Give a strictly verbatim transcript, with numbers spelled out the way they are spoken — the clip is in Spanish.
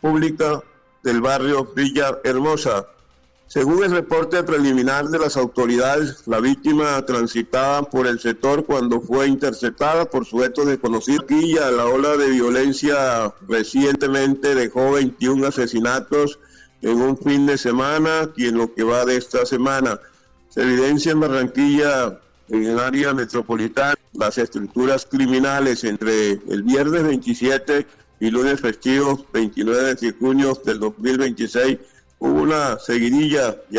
pública del barrio Villa Hermosa. Según el reporte preliminar de las autoridades, la víctima transitaba por el sector cuando fue interceptada por sujetos desconocidos. Aquí ya la ola de violencia recientemente dejó veintiún asesinatos en un fin de semana y en lo que va de esta semana. Se evidencia en Barranquilla, en el área metropolitana, las estructuras criminales entre el viernes veintisiete y lunes festivo veintinueve de junio del dos mil veintiséis. Hubo una seguidilla